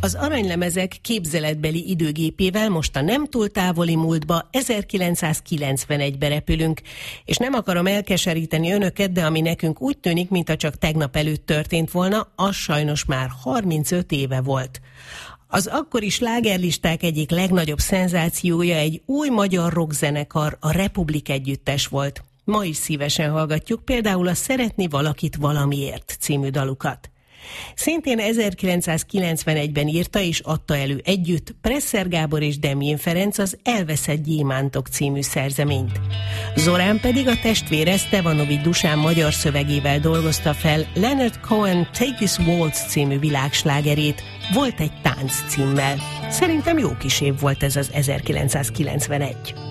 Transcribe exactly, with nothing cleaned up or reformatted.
Az aranylemezek képzeletbeli időgépével most a nem túl távoli múltba, ezerkilencszázkilencvenegybe repülünk, és nem akarom elkeseríteni önöket, de ami nekünk úgy tűnik, mintha csak tegnap előtt történt volna, az sajnos már harmincöt éve volt. Az akkori slágerlisták egyik legnagyobb szenzációja egy új magyar rockzenekar, a Republik együttes volt. Ma is szívesen hallgatjuk például a Szeretni valakit valamiért című dalukat. Szintén ezerkilencszázkilencvenegyben írta és adta elő együtt Presser Gábor és Demjén Ferenc az Elveszett gyémántok című szerzeményt. Zorán pedig a testvére Stevanovics Dusán magyar szövegével dolgozta fel Leonard Cohen Take This Waltz című világslágerét, Volt egy tánc címmel. Szerintem jó kis év volt ez az ezerkilencszázkilencvenegy.